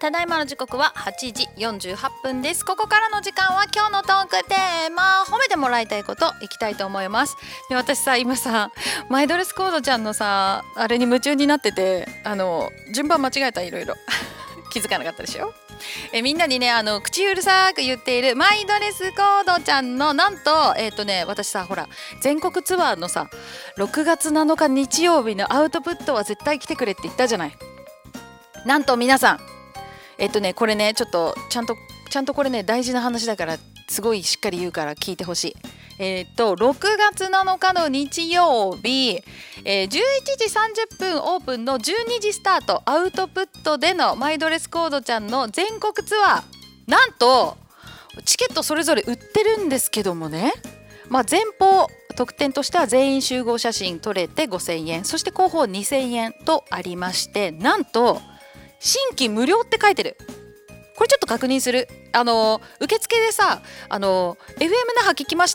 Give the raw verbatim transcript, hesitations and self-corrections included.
ただいまの時刻ははちじよんじゅうはっぷんです。ここからの時間は今日のトークテーマ、褒めてもらいたいこといきたいと思います。で、私さ今さマイドレスコードちゃんのさあれに夢中になってて、あの順番間違えた。いろいろ気づかなかったでしょ。えみんなにねあの口うるさく言っているマイドレスコードちゃんのなんとえっ、ー、とね私さほら全国ツアーのさろくがつなのか日曜日のアウトプットは絶対来てくれって言ったじゃない。なんと皆さんえっとねこれねちょっとちゃんとちゃんとこれね大事な話だからすごいしっかり言うから聞いてほしい。えっとろくがつなのかの日曜日、えー、じゅういちじさんじゅっぷんオープンのじゅうにじスタートアウトプットでのマイドレスコードちゃんの全国ツアー、なんとチケットそれぞれ売ってるんですけどもね、まあ前方特典としては全員集合写真撮れてごせんえん、そして後方にせんえんとありまして、なんと新規無料って書いてる。これちょっと確認する。あの受付でさあの エフエム 那覇聞きまし